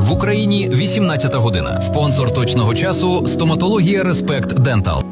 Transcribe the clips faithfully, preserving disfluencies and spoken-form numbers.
В Україні вісімнадцята година. Спонсор точного часу – стоматологія Респект Дентал.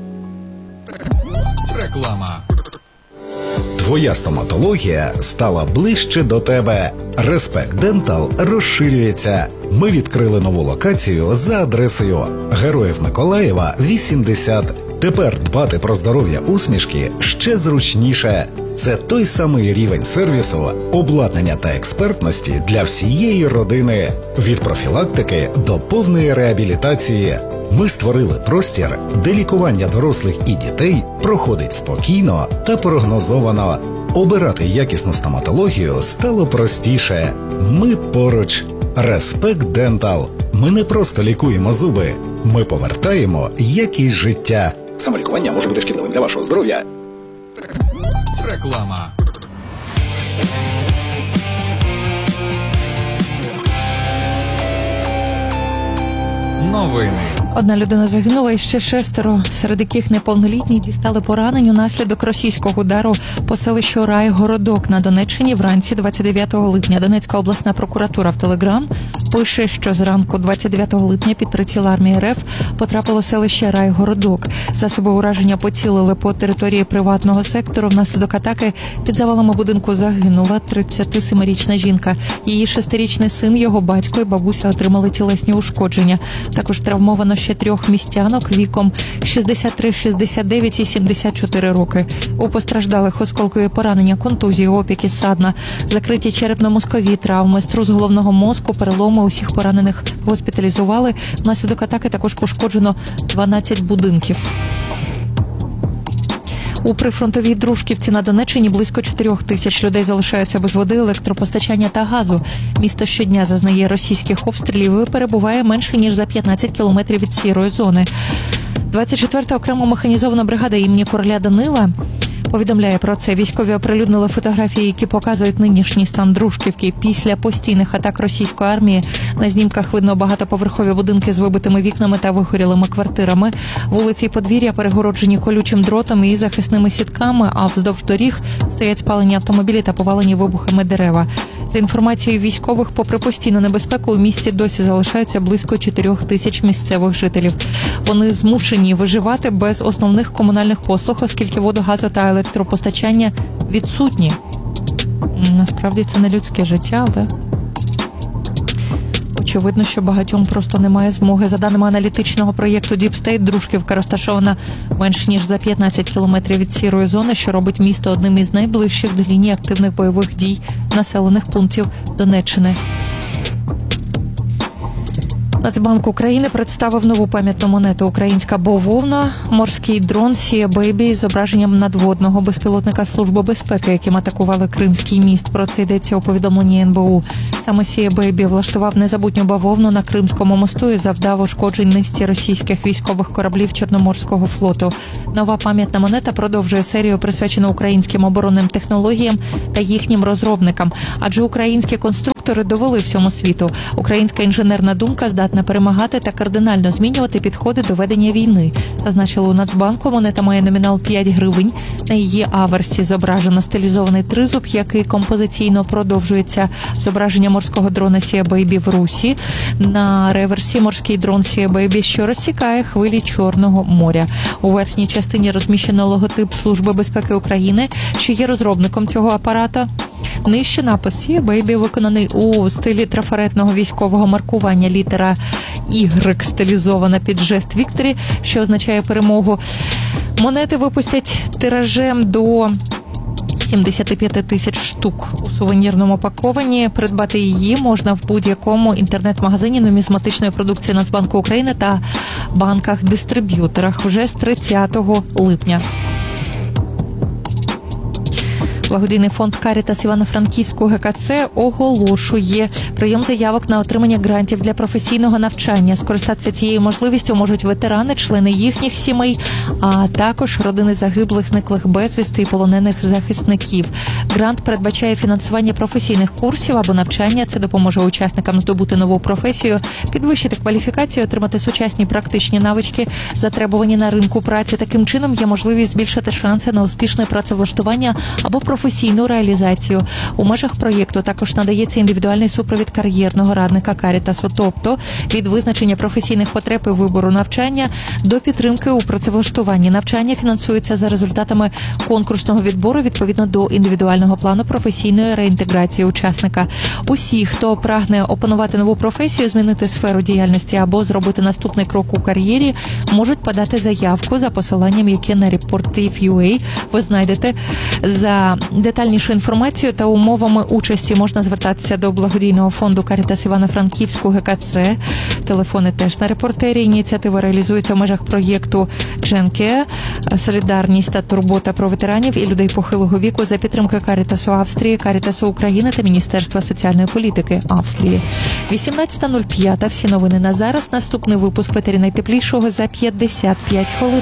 Реклама. Твоя стоматологія стала ближче до тебе. Респект Дентал розширюється. Ми відкрили нову локацію за адресою Героїв Миколаєва, вісімдесят. Тепер дбати про здоров'я усмішки ще зручніше. Це той самий рівень сервісу, обладнання та експертності для всієї родини. Від профілактики до повної реабілітації. Ми створили простір, де лікування дорослих і дітей проходить спокійно та прогнозовано. Обирати якісну стоматологію стало простіше. Ми поруч. Респект Дентал. Ми не просто лікуємо зуби. Ми повертаємо якість життя. Самолікування може бути шкідливим для вашого здоров'я. Реклама. Новини. Одна людина загинула і ще шестеро, серед яких неповнолітні, дістали поранень унаслідок російського удару по селищу Райгородок на Донеччині вранці двадцять дев'ятого липня. Донецька обласна прокуратура в Телеграм пише, що зранку двадцять дев'ятого липня під приціл армії РФ потрапило селище Райгородок. Засоби ураження поцілили по території приватного сектору. Внаслідок атаки під завалами будинку загинула тридцятисемирічна жінка. Її шестирічний син, його батько і бабуся отримали тілесні ушкодження. Також травмовано ще трьох містянок віком шістдесят три, шістдесят дев'ять і сімдесят чотири роки. У постраждалих осколкові поранення, контузії, опіки, садна, закриті черепно-мозкові травми, струс головного мозку, переломи. Усіх поранених госпіталізували. Внаслідок атаки також пошкоджено дванадцять будинків. У прифронтовій Дружківці на Донеччині близько чотирьох тисяч людей залишаються без води, електропостачання та газу. Місто щодня зазнає російських обстрілів і перебуває менше, ніж за п'ятнадцять кілометрів від сірої зони. двадцять четверта окрема механізована бригада імені короля Данила повідомляє про це. Військові оприлюднили фотографії, які показують нинішній стан Дружківки. Після постійних атак російської армії на знімках видно багатоповерхові будинки з вибитими вікнами та вигорілими квартирами. Вулиці і подвір'я перегороджені колючим дротом і захисними сітками, а вздовж доріг стоять спалені автомобілі та повалені вибухами дерева. За інформацією військових, попри постійну небезпеку, у місті досі залишаються близько чотирьох тисяч місцевих жителів. Вони змушені виживати без основних комунальних послуг, оскільки воду, газу та електропостачання відсутні. Насправді це не людське життя, але очевидно, що багатьом просто немає змоги. За даними аналітичного проєкту Deep State, Дружківка розташована менш ніж за п'ятнадцять кілометрів від сірої зони, що робить місто одним із найближчих до лінії активних бойових дій населених пунктів Донеччини. Нацбанк України представив нову пам'ятну монету «Українська бавовна», морський дрон Sea Baby з зображенням надводного безпілотника Служби безпеки, яким атакували Кримський міст. Про це йдеться у повідомленні ен бе у. Саме Sea Baby влаштував незабутню бавовну на Кримському мосту і завдав ушкоджень низці російських військових кораблів Чорноморського флоту. Нова пам'ятна монета продовжує серію, присвячену українським оборонним технологіям та їхнім розробникам, адже українські конструктори довели всьому світу. Українська інженерна думка здатна перемагати та кардинально змінювати підходи до ведення війни. Зазначили у Нацбанку, монета має номінал п'ять гривень. На її аверсі зображено стилізований тризуб, який композиційно продовжується. Зображення морського дрона Sea Baby в русі. На реверсі морський дрон Sea Baby, що розсікає хвилі Чорного моря. У верхній частині розміщено логотип Служби безпеки України, що є розробником цього апарата. Нижче напис Sea Baby виконаний у стилі трафаретного військового маркування. Літера Y стилізована під жест Вікторі, що означає перемогу. Монети випустять тиражем до сімдесят п'ять тисяч штук у сувенірному пакованні. Придбати її можна в будь-якому інтернет-магазині нумізматичної продукції Нацбанку України та банках-дистриб'юторах вже з тридцятого липня. Благодійний фонд «Карітас» Івано-Франківського ге ка це оголошує прийом заявок на отримання грантів для професійного навчання. Скористатися цією можливістю можуть ветерани, члени їхніх сімей, а також родини загиблих, зниклих безвісти і полонених захисників. Грант передбачає фінансування професійних курсів або навчання. Це допоможе учасникам здобути нову професію, підвищити кваліфікацію, отримати сучасні практичні навички, затребувані на ринку праці. Таким чином є можливість збільшити шанси на успішне працевлаштування або професійне професійну реалізацію. У межах проєкту також надається індивідуальний супровід кар'єрного радника Карітасу, тобто від визначення професійних потреб і вибору навчання до підтримки у працевлаштуванні. Навчання фінансується за результатами конкурсного відбору відповідно до індивідуального плану професійної реінтеграції учасника. Усі, хто прагне опанувати нову професію, змінити сферу діяльності або зробити наступний крок у кар'єрі, можуть подати заявку за посиланням, яке на Reportif.ua ви знайдете. За детальнішу інформацію та умовами участі можна звертатися до благодійного фонду Карітас Івано-Франківську ГКЦ. Телефони теж на репортері. Ініціатива реалізується в межах проєкту «Дженке», «Солідарність та турбота про ветеранів і людей похилого віку» за підтримки Карітасу Австрії, Карітасу України та Міністерства соціальної політики Австрії. вісімнадцята нуль п'ять. Всі новини на зараз. Наступний випуск «Ветері найтеплішого» за п'ятдесят п'ять хвилин.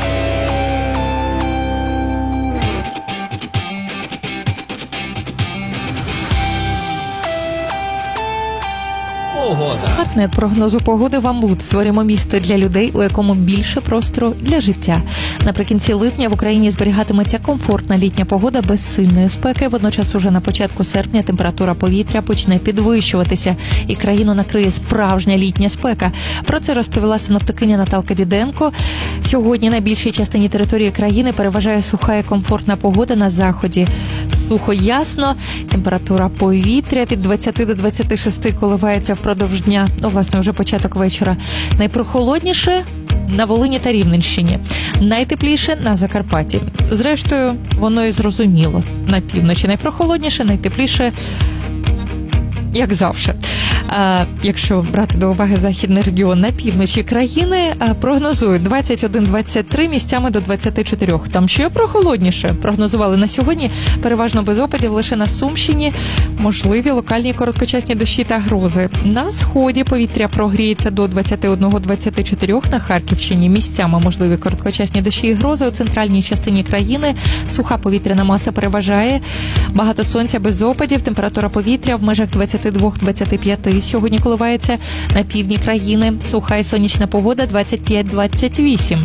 Погода. Партнер прогнозу погоди «Вамбут». Створимо місто для людей, у якому більше простору для життя. Наприкінці липня в Україні зберігатиметься комфортна літня погода без сильної спеки. Водночас уже на початку серпня температура повітря почне підвищуватися і країну накриє справжня літня спека. Про це розповіла синоптикиня Наталка Діденко. Сьогодні на більшій частині території країни переважає суха і комфортна погода, на заході сухо ясно. Температура повітря від двадцяти до двадцяти шести коливається впродовж дня. Ну, власне, вже початок вечора. Найпрохолодніше на Волині та Рівненщині. Найтепліше на Закарпатті. Зрештою, воно і зрозуміло. На півночі найпрохолодніше, найтепліше, як завжди. А, якщо брати до уваги західний регіон, на півночі країни а, прогнозують двадцять один - двадцять три, місцями до двадцяти чотирьох. Там ще прохолодніше. Прогнозували на сьогодні переважно без опадів, лише на Сумщині можливі локальні короткочасні дощі та грози. На сході повітря прогріється до двадцяти одного - двадцяти чотирьох, на Харківщині місцями можливі короткочасні дощі і грози. У центральній частині країни суха повітряна маса переважає. Багато сонця без опадів, температура повітря в межах двадцяти двох - двадцяти п'яти. Сьогодні коливається на півдні країни. Суха і сонячна погода двадцять п'ять - двадцять вісім.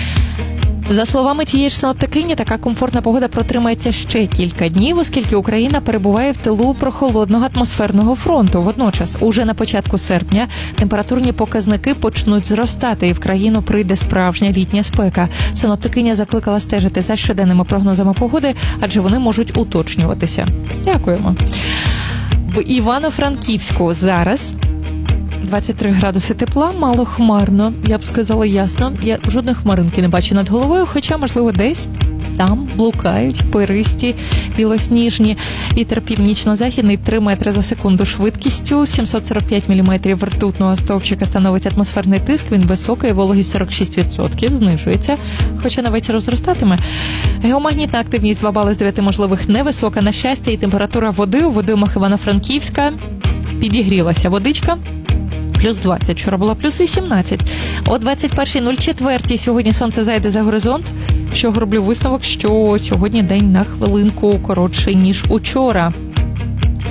За словами тієї ж синоптикині, така комфортна погода протримається ще кілька днів, оскільки Україна перебуває в тилу прохолодного атмосферного фронту. Водночас, уже на початку серпня температурні показники почнуть зростати і в країну прийде справжня літня спека. Синоптикиня закликала стежити за щоденними прогнозами погоди, адже вони можуть уточнюватися. Дякуємо. В Івано-Франківську зараз двадцять три градуси тепла, мало хмарно, я б сказала ясно. Я жодної хмаринки не бачу над головою, хоча, можливо, десь там блукають пиристі, білосніжні. Вітер північно-західний три метри за секунду швидкістю, сімсот сорок п'ять міліметрів ртутного стовпчика становить атмосферний тиск, він високий, вологість сорок шість відсотків, знижується, хоча на вечір зростатиме. Геомагнітна активність два бали з дев'яти можливих невисока, на щастя, і температура води у водоймах Івано-Франківська підігрілася водичка. Плюс двадцять, вчора було плюс вісімнадцять. О двадцять перша нуль чотири сьогодні сонце зайде за горизонт, що роблю висновок, що сьогодні день на хвилинку коротший, ніж учора.